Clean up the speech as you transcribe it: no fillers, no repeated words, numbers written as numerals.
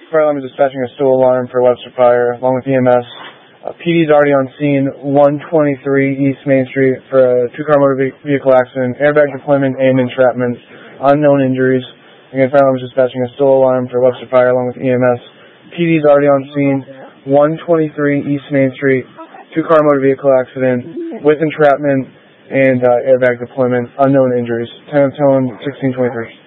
Fire alarm is dispatching a stool alarm for Webster Fire, along with EMS. PD's already on scene, 123 East Main Street, for a two-car motor vehicle accident, airbag deployment and entrapment, unknown injuries. Again, fire alarm is dispatching a stool alarm for Webster Fire, along with EMS. PD's already on scene, 123 East Main Street, two-car motor vehicle accident with entrapment and airbag deployment, unknown injuries. 10 of tone, 1623.